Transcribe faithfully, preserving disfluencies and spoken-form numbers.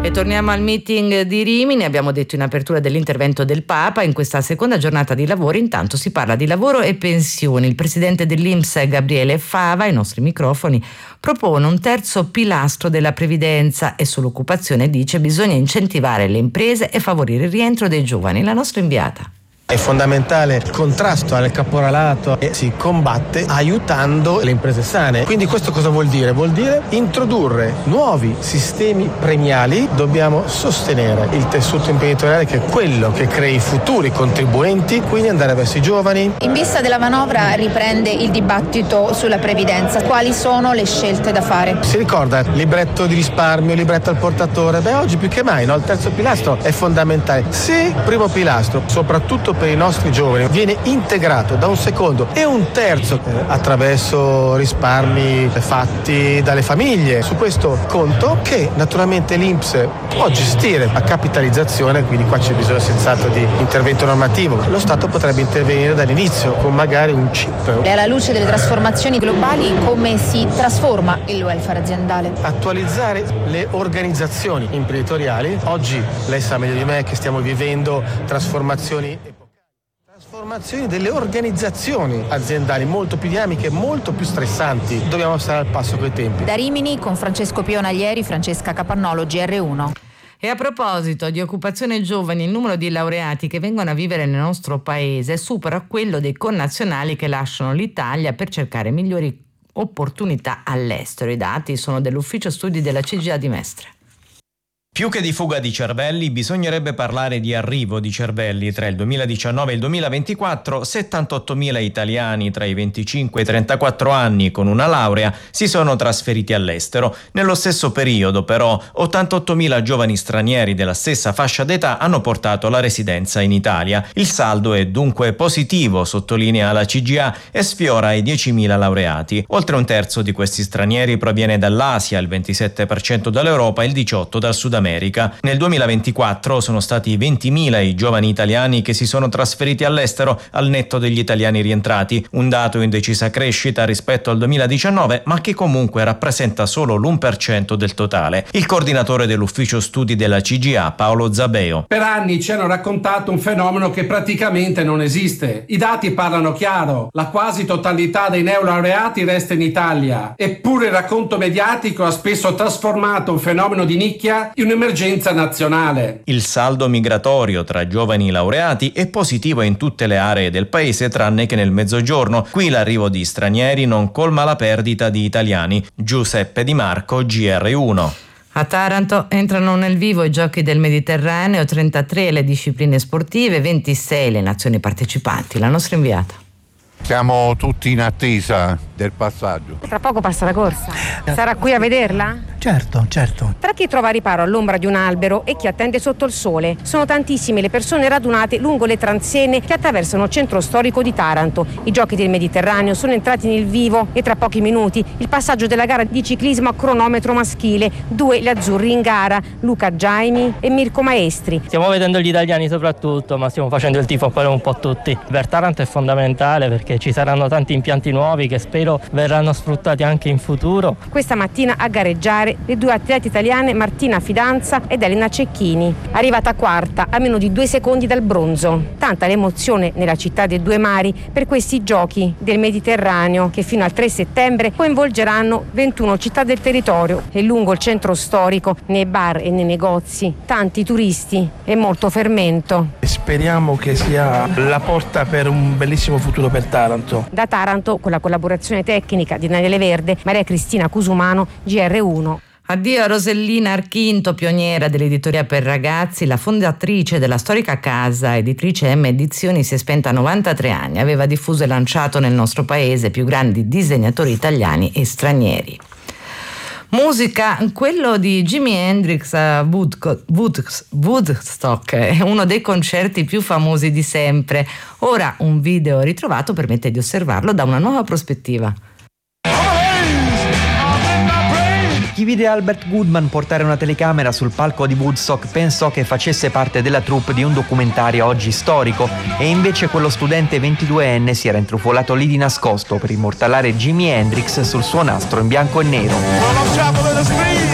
E torniamo al meeting di Rimini. Abbiamo detto in apertura dell'intervento del Papa. In questa seconda giornata di lavoro intanto si parla di lavoro e pensioni. Il presidente dell'I N P S Gabriele Fava, ai nostri microfoni, propone un terzo pilastro della previdenza e sull'occupazione dice bisogna incentivare le imprese e favorire il rientro dei giovani. La nostra inviata. È fondamentale il contrasto al caporalato e si combatte aiutando le imprese sane. Quindi questo cosa vuol dire? Vuol dire introdurre nuovi sistemi premiali. Dobbiamo sostenere il tessuto imprenditoriale che è quello che crea i futuri contribuenti, quindi andare verso i giovani. In vista della manovra riprende il dibattito sulla previdenza. Quali sono le scelte da fare? Si ricorda libretto di risparmio, libretto al portatore. Beh, oggi più che mai, no? Il terzo pilastro è fondamentale. Se il primo pilastro, soprattutto per i nostri giovani, viene integrato da un secondo e un terzo eh, attraverso risparmi fatti dalle famiglie su questo conto, che naturalmente l'I N P S può gestire a capitalizzazione, quindi qua c'è bisogno senz'altro di intervento normativo. Lo Stato potrebbe intervenire dall'inizio con magari un chip. E alla luce delle trasformazioni globali, come si trasforma il welfare aziendale? Attualizzare le organizzazioni imprenditoriali. Oggi lei sa meglio di me che stiamo vivendo trasformazioni Trasformazioni delle organizzazioni aziendali molto più dinamiche, molto più stressanti. Dobbiamo stare al passo coi tempi. Da Rimini con Francesco Pionaglieri, Francesca Capannolo, G R uno. E a proposito di occupazione giovani, il numero di laureati che vengono a vivere nel nostro paese supera quello dei connazionali che lasciano l'Italia per cercare migliori opportunità all'estero. I dati sono dell'Ufficio Studi della C G I A di Mestre. Più che di fuga di cervelli, bisognerebbe parlare di arrivo di cervelli. Tra il duemiladiciannove e il duemilaventiquattro, settantottomila italiani tra i venticinque e i trentaquattro anni con una laurea si sono trasferiti all'estero. Nello stesso periodo, però, ottantottomila giovani stranieri della stessa fascia d'età hanno portato la residenza in Italia. Il saldo è dunque positivo, sottolinea la C G I A, e sfiora i diecimila laureati. Oltre un terzo di questi stranieri proviene dall'Asia, il ventisette per cento dall'Europa e il diciotto per cento dal Sud America. America. Nel duemilaventiquattro sono stati ventimila i giovani italiani che si sono trasferiti all'estero al netto degli italiani rientrati, un dato in decisa crescita rispetto al duemiladiciannove, ma che comunque rappresenta solo l'uno per cento del totale. Il coordinatore dell'ufficio studi della C G I A, Paolo Zabeo. Per anni ci hanno raccontato un fenomeno che praticamente non esiste. I dati parlano chiaro, la quasi totalità dei neolaureati resta in Italia, eppure il racconto mediatico ha spesso trasformato un fenomeno di nicchia in un'emergenza nazionale. Il saldo migratorio tra giovani laureati è positivo in tutte le aree del paese tranne che nel Mezzogiorno. Qui l'arrivo di stranieri non colma la perdita di italiani. Giuseppe Di Marco, G R uno. A Taranto entrano nel vivo i Giochi del Mediterraneo, trentatré le discipline sportive, ventisei le nazioni partecipanti. La nostra inviata. Siamo tutti in attesa del passaggio. Tra poco passa la corsa. Sarà qui a vederla? Certo, certo. Tra chi trova riparo all'ombra di un albero e chi attende sotto il sole. Sono tantissime le persone radunate lungo le transenne che attraversano il centro storico di Taranto. I Giochi del Mediterraneo sono entrati nel vivo e tra pochi minuti il passaggio della gara di ciclismo a cronometro maschile. Due gli azzurri in gara, Luca Giaimi e Mirko Maestri. Stiamo vedendo gli italiani soprattutto, ma stiamo facendo il tifo per un po' tutti. Per Taranto è fondamentale perché ci saranno tanti impianti nuovi che spero verranno sfruttati anche in futuro. Questa mattina a gareggiare le due atlete italiane Martina Fidanza ed Elena Cecchini, arrivata quarta a meno di due secondi dal bronzo. Tanta l'emozione nella città dei due mari per questi Giochi del Mediterraneo che fino al tre settembre coinvolgeranno ventuno città del territorio e lungo il centro storico, nei bar e nei negozi, tanti turisti e molto fermento. Speriamo che sia la porta per un bellissimo futuro per Taranto. Da Taranto, con la collaborazione tecnica di Daniele Verde, Maria Cristina Cusumano, G R uno. Addio a Rosellina Archinto, pioniera dell'editoria per ragazzi, la fondatrice della storica casa editrice M Edizioni, si è spenta a novantatré anni. Aveva diffuso e lanciato nel nostro paese i più grandi disegnatori italiani e stranieri. Musica, quello di Jimi Hendrix a Woodstock, è uno dei concerti più famosi di sempre. Ora un video ritrovato permette di osservarlo da una nuova prospettiva. Chi vide Albert Goodman portare una telecamera sul palco di Woodstock pensò che facesse parte della troupe di un documentario oggi storico, e invece quello studente ventiduenne si era intrufolato lì di nascosto per immortalare Jimi Hendrix sul suo nastro in bianco e nero.